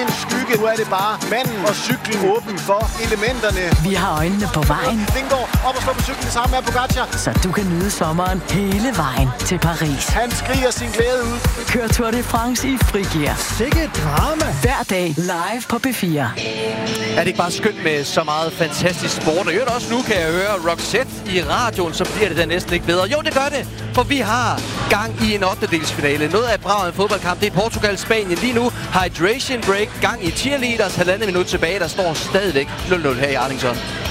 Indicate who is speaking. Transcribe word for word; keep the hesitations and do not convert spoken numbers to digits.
Speaker 1: ikke en skygge. Nu er det bare manden og cyklen åben for elementerne.
Speaker 2: Vi har øjnene på vejen.
Speaker 1: Vingegaard op og slå på cyklen sammen med Pogacar.
Speaker 2: Så du kan nyde sommeren hele vejen til Paris.
Speaker 1: Han skriger sin glæde ud.
Speaker 2: Kør Tour de France i frigear.
Speaker 3: Sikke drama.
Speaker 2: Hver dag live på B fire.
Speaker 4: Er det ikke bare skønt med så meget fantastisk sport? Og også nu kan jeg høre Roxette i radioen, så bliver det da næsten ikke bedre. Jo, det gør det, for vi har gang i en ottendedelsfinale. Noget af brav en fodboldkamp, det er Portugal-Spanien. Lige nu hydration break, gang i cheerleaders, halvandet minut tilbage. Der står stadigvæk nul nul her i Arlington.